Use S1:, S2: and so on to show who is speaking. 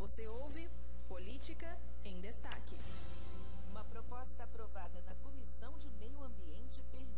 S1: Você ouve Política em Destaque.
S2: Uma proposta aprovada na Comissão de Meio Ambiente permite